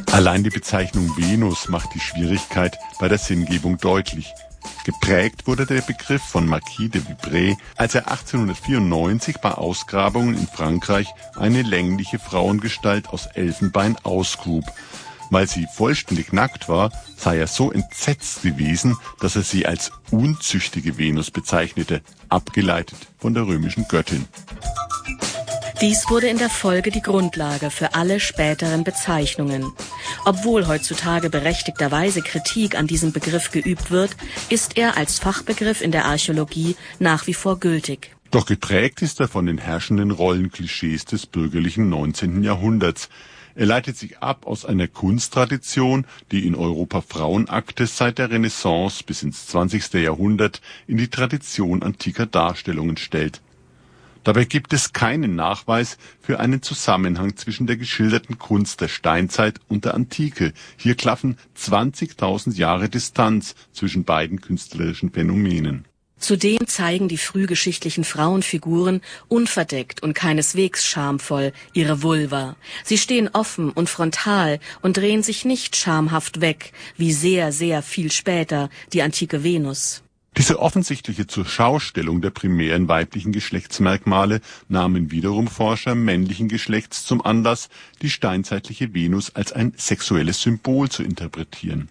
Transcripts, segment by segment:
Allein die Bezeichnung Venus macht die Schwierigkeit bei der Sinngebung deutlich. Geprägt wurde der Begriff von Marquis de Vibray, als er 1894 bei Ausgrabungen in Frankreich eine längliche Frauengestalt aus Elfenbein ausgrub. Weil sie vollständig nackt war, sei er so entsetzt gewesen, dass er sie als unzüchtige Venus bezeichnete, abgeleitet von der römischen Göttin. Dies wurde in der Folge die Grundlage für alle späteren Bezeichnungen. Obwohl heutzutage berechtigterweise Kritik an diesem Begriff geübt wird, ist er als Fachbegriff in der Archäologie nach wie vor gültig. Doch geprägt ist er von den herrschenden Rollenklischees des bürgerlichen 19. Jahrhunderts. Er leitet sich ab aus einer Kunsttradition, die in Europa Frauenakte seit der Renaissance bis ins 20. Jahrhundert in die Tradition antiker Darstellungen stellt. Dabei gibt es keinen Nachweis für einen Zusammenhang zwischen der geschilderten Kunst der Steinzeit und der Antike. Hier klaffen 20.000 Jahre Distanz zwischen beiden künstlerischen Phänomenen. Zudem zeigen die frühgeschichtlichen Frauenfiguren unverdeckt und keineswegs schamvoll ihre Vulva. Sie stehen offen und frontal und drehen sich nicht schamhaft weg, wie sehr, sehr viel später die antike Venus. Diese offensichtliche Zurschaustellung der primären weiblichen Geschlechtsmerkmale nahmen wiederum Forscher männlichen Geschlechts zum Anlass, die steinzeitliche Venus als ein sexuelles Symbol zu interpretieren.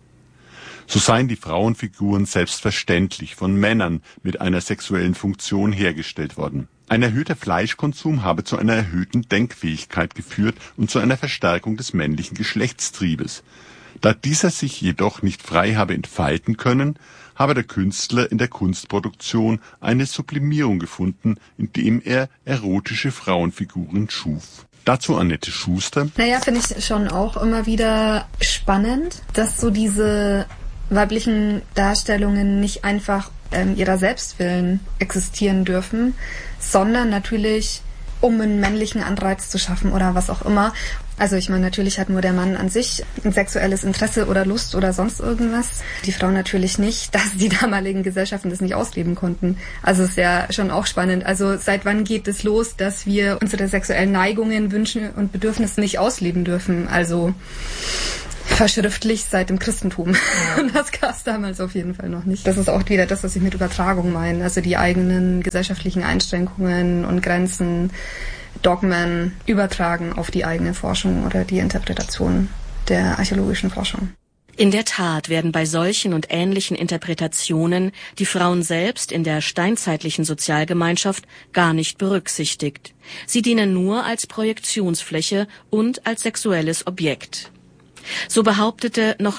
So seien die Frauenfiguren selbstverständlich von Männern mit einer sexuellen Funktion hergestellt worden. Ein erhöhter Fleischkonsum habe zu einer erhöhten Denkfähigkeit geführt und zu einer Verstärkung des männlichen Geschlechtstriebes. Da dieser sich jedoch nicht frei habe entfalten können, habe der Künstler in der Kunstproduktion eine Sublimierung gefunden, indem er erotische Frauenfiguren schuf. Dazu Annette Schuster. Finde ich schon auch immer wieder spannend, dass so diese weiblichen Darstellungen nicht einfach ihrer Selbstwillen existieren dürfen, sondern natürlich um einen männlichen Anreiz zu schaffen oder was auch immer. Also ich meine, natürlich hat nur der Mann an sich ein sexuelles Interesse oder Lust oder sonst irgendwas. Die Frau natürlich nicht, dass die damaligen Gesellschaften das nicht ausleben konnten. Also ist ja schon auch spannend. Also seit wann geht es los, dass wir unsere sexuellen Neigungen, Wünsche und Bedürfnisse nicht ausleben dürfen? Also verschriftlicht seit dem Christentum. Das gab es damals auf jeden Fall noch nicht. Das ist auch wieder das, was ich mit Übertragung meine. Also die eigenen gesellschaftlichen Einschränkungen und Grenzen, Dogmen übertragen auf die eigene Forschung oder die Interpretation der archäologischen Forschung. In der Tat werden bei solchen und ähnlichen Interpretationen die Frauen selbst in der steinzeitlichen Sozialgemeinschaft gar nicht berücksichtigt. Sie dienen nur als Projektionsfläche und als sexuelles Objekt. So behauptete noch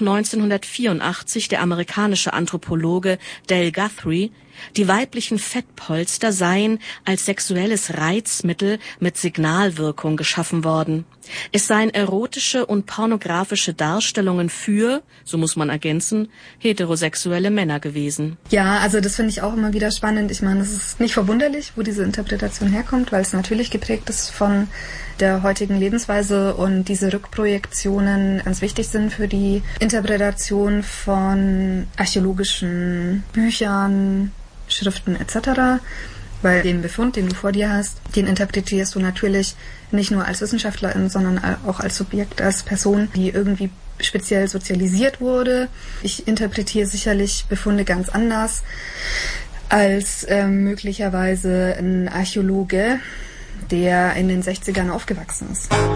1984 der amerikanische Anthropologe Dale Guthrie, die weiblichen Fettpolster seien als sexuelles Reizmittel mit Signalwirkung geschaffen worden. Es seien erotische und pornografische Darstellungen für, so muss man ergänzen, heterosexuelle Männer gewesen. Ja, also das finde ich auch immer wieder spannend. Ich meine, es ist nicht verwunderlich, wo diese Interpretation herkommt, weil es natürlich geprägt ist von der heutigen Lebensweise und diese Rückprojektionen ganz wichtig sind für die Interpretation von archäologischen Büchern, Schriften etc., weil den Befund, den du vor dir hast, den interpretierst du natürlich nicht nur als Wissenschaftlerin, sondern auch als Subjekt, als Person, die irgendwie speziell sozialisiert wurde. Ich interpretiere sicherlich Befunde ganz anders als möglicherweise ein Archäologe, der in den 60ern aufgewachsen ist.